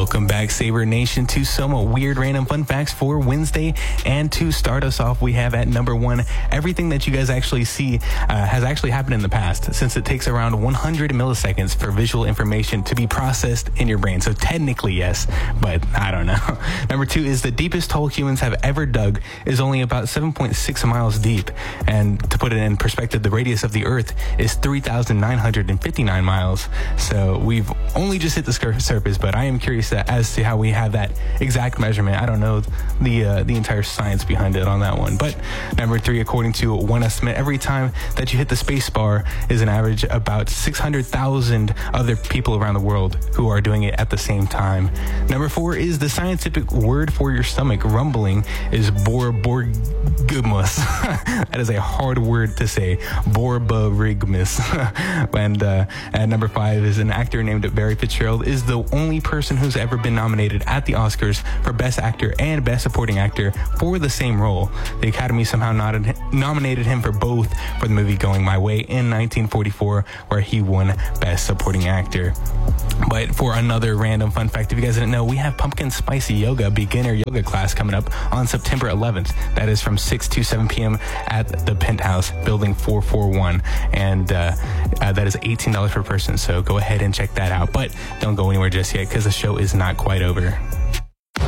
Welcome back, Saber Nation, to some weird random fun facts for Wednesday. And to start us off, we have at number one, everything that you guys actually see has actually happened in the past, since it takes around 100 milliseconds for visual information to be processed in your brain. So technically, yes, but I don't know. Number two is the deepest hole humans have ever dug is only about 7.6 miles deep. And to put it in perspective, the radius of the Earth is 3,959 miles. So we've only just hit the surface, but I am curious as to how we have that exact measurement. I don't know the entire science behind it on that one. But number three, according to one estimate, every time that you hit the space bar is an average about 600,000 other people around the world who are doing it at the same time. Number four is the scientific word for your stomach rumbling is borborygmus. That is a hard word to say, borborygmus. And at number five is an actor named Barry Fitzgerald is the only person who's ever been nominated at the Oscars for Best Actor and Best Supporting Actor for the same role. The Academy somehow nominated him for both for the movie Going My Way in 1944, where he won Best Supporting Actor. But for another random fun fact, if you guys didn't know, we have Pumpkin Spicy Yoga beginner yoga class coming up on September 11th. That is from 6 to 7 p.m. at the Penthouse, building 441. And that is $18 per person. So go ahead and check that out. But don't go anywhere just yet, because the show is not quite over.